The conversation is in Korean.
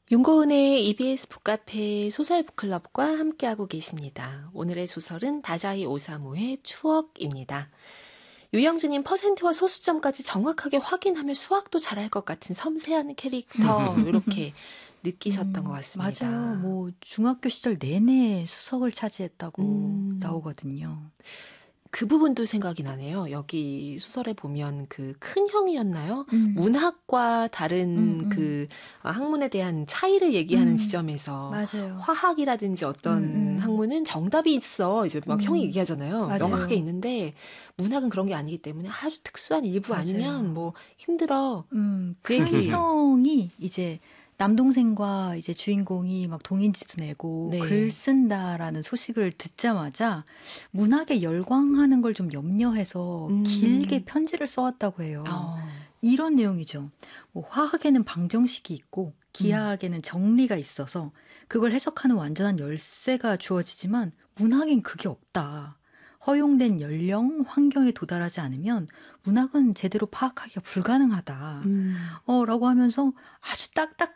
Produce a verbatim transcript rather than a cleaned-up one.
윤고은의 이비에스 북카페 소설 북클럽과 함께하고 계십니다. 오늘의 소설은 다자이 오사무의 추억입니다. 유영주님 퍼센트와 소수점까지 정확하게 확인하면 수학도 잘할 것 같은 섬세한 캐릭터 이렇게 느끼셨던 음, 것 같습니다. 맞아요. 뭐 중학교 시절 내내 수석을 차지했다고 음. 나오거든요. 그 부분도 생각이 나네요. 여기 소설에 보면 그 큰 형이었나요? 음. 문학과 다른 음, 음. 그 학문에 대한 차이를 얘기하는 음, 지점에서 맞아요. 화학이라든지 어떤 음, 음. 학문은 정답이 있어. 이제 막 음, 형이 얘기하잖아요. 맞아요. 명확하게 있는데 문학은 그런 게 아니기 때문에 아주 특수한 일부 맞아요. 아니면 뭐 힘들어. 음, 그 큰 얘기. 형이 이제 남동생과 이제 주인공이 막 동인지도 내고 네. 글 쓴다라는 소식을 듣자마자 문학에 열광하는 걸 좀 염려해서 음. 길게 편지를 써왔다고 해요. 어. 이런 내용이죠. 뭐 화학에는 방정식이 있고 기하학에는 정리가 있어서 그걸 해석하는 완전한 열쇠가 주어지지만 문학엔 그게 없다. 허용된 연령, 환경에 도달하지 않으면 문학은 제대로 파악하기가 불가능하다. 음. 어, 라고 하면서 아주 딱딱한